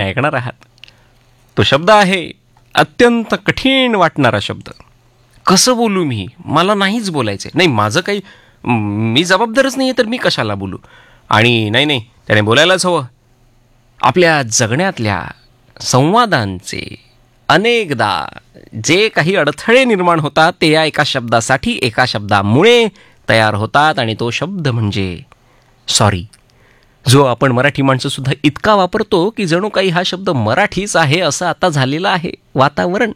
ऐकणार आहात. तो शब्द आहे अत्यंत कठीण वाटणारा शब्द. कसं बोलू मला नाहीच बोलायचं. नाही, माझं काही मी जबाबदारच नाही आहे तर मी कशाला बोलू. आणि नाही त्याने बोलायलाच हवं. आपल्या जगण्यातल्या संवादांचे अनेकदा जे काही अडथळे निर्माण होतात ते या एका शब्दासाठी, एका शब्दामुळे तयार होतात. आणि तो शब्द म्हणजे सॉरी, जो आपण मराठी माणसंसुद्धा इतका वापरतो की जणू काही हा शब्द मराठीच आहे असं आता झालेलं आहे वातावरण.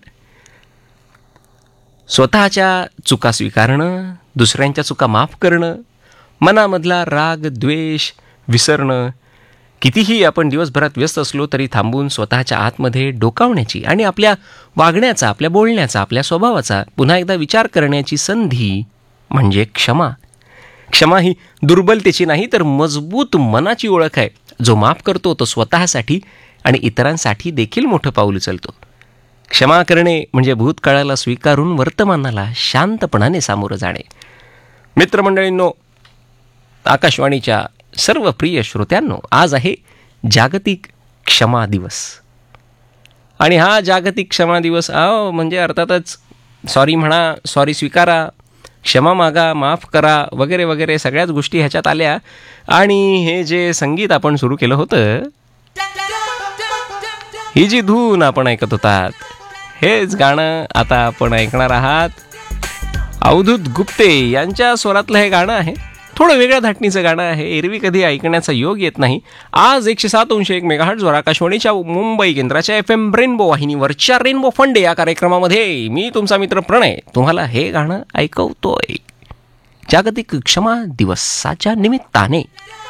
स्वतःच्या चुका स्वीकारणं, दुसऱ्यांच्या चुका माफ करणं, मनामधला राग द्वेष विसरणं, कितीही आपण दिवसभरात व्यस्त असलो तरी थांबून स्वतःच्या आतमध्ये डोकावण्याची आणि आपल्या वागण्याचा, आपल्या बोलण्याचा, आपल्या स्वभावाचा पुन्हा एकदा विचार करण्याची संधी म्हणजे क्षमा. क्षमा ही दुर्बलतेची नाही तर मजबूत मनाची ओळख आहे. जो माफ करतो तो स्वतःसाठी आणि इतरांसाठी देखील मोठं पाऊल उचलतो. क्षमा करणे म्हणजे भूतकाळाला स्वीकारून वर्तमानाला शांतपणाने सामोरं जाणे. मित्रमंडळींनो, आकाशवाणीच्या सर्व प्रिय श्रोत्यांनो, आज आहे जागतिक क्षमा दिवस. आणि हा जागतिक क्षमा दिवस म्हणजे अर्थातच सॉरी म्हणा, सॉरी स्वीकारा, क्षमा मागा, माफ करा वगैरे वगैरे सगळ्याच गोष्टी ह्याच्यात आल्या. आणि हे जे संगीत आपण सुरू केलं होतं, ही जी धून आपण ऐकत होतात, हेच गाणं आता आपण ऐकणार आहात. अवधूत गुप्ते यांच्या स्वरातलं हे गाणं आहे. थोडं वेगळ्या धाटणीचं गाणं आहे. एरवी कधी ऐकण्याचा योग येत नाही. आज 107.1 मेगाहर्ट्झवर आकाशवाणीच्या मुंबई केंद्राच्या FM रेनबो वाहिनीवरच्या रेनबो फंडे या कार्यक्रमामध्ये मी तुमचा मित्र प्रणय तुम्हाला हे गाणं ऐकवतोय जागतिक क्षमा दिवसाच्या निमित्ताने.